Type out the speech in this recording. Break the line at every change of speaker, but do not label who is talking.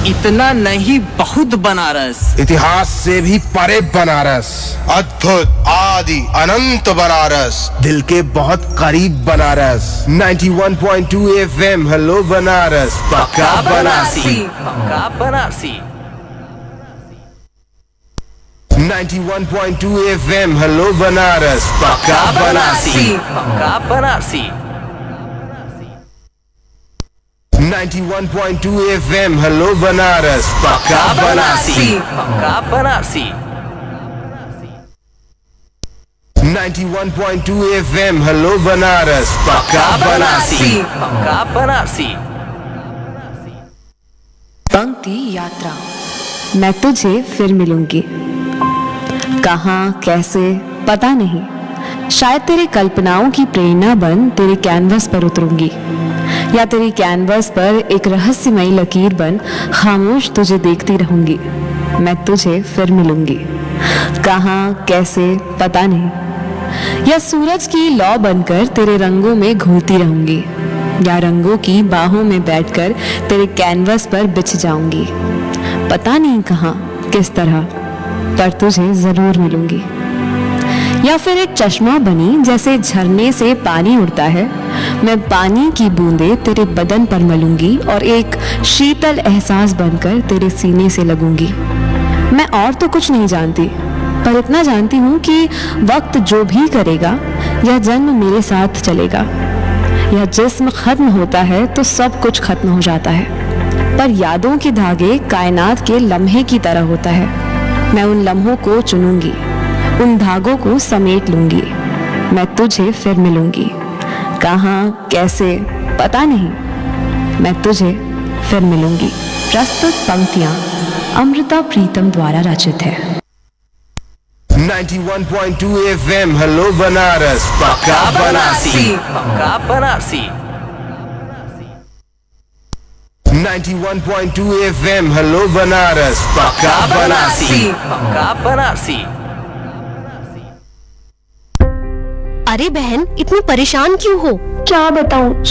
इतना नहीं बहुत बनारस,
इतिहास से भी परे बनारस,
अद्भुत आदि अनंत बनारस,
दिल के बहुत करीब बनारस। 91.2 FM हेलो बनारस,
पक्का बनारसी, पक्का बनारसी।
91.2 FM हेलो बनारस,
पक्का बनारसी, पक्का बनारसी।
91.2 FM हेलो बनारस,
पक्का बनारसी, पक्का बनारसी।
91.2 FM हेलो बनारस,
पक्का बनारसी, पक्का बनारसी।
पंक्ति यात्रा। मैं तुझे फिर मिलूंगी, कहाँ कैसे पता नहीं, शायद तेरी कल्पनाओं की प्रेरणा बन तेरे कैनवस पर उतरूंगी, या तेरी कैनवस पर एक रहस्यमयी लकीर बन खामोश तुझे देखती रहूंगी। मैं तुझे फिर मिलूंगी, कहाँ कैसे पता नहीं, या सूरज की लौ बनकर तेरे रंगों में घूमती रहूंगी, या रंगों की बाहों में बैठकर तेरे कैनवस पर बिछ जाऊंगी। पता नहीं कहाँ किस तरह, पर तुझे जरूर मिलूंगी। या फिर एक चश्मा बनी जैसे झरने से पानी उड़ता है, मैं पानी की बूंदें तेरे बदन पर मलूंगी और एक शीतल एहसास बनकर तेरे सीने से लगूंगी। मैं और तो कुछ नहीं जानती, पर इतना जानती हूँ कि वक्त जो भी करेगा, यह जन्म मेरे साथ चलेगा। यह जिस्म खत्म होता है तो सब कुछ खत्म हो जाता है, पर यादों के धागे कायनात के लम्हे की तरह होता है। मैं उन लम्हों को चुनूंगी, उन धागों को समेट लूंगी। मैं तुझे फिर मिलूंगी, कहाँ कैसे पता नहीं, मैं तुझे फिर मिलूंगी। प्रस्तुत पंक्तियां अमृता प्रीतम द्वारा रचित है।
91.2 FM हेलो बनारस,
पक्का बनारसी, पक्का बनारसी।
91.2 FM हेलो बनारस,
पक्का बनारसी, पक्का बनारसी।
अरे बहन, इतनी परेशान क्यों हो?
क्या बताऊं,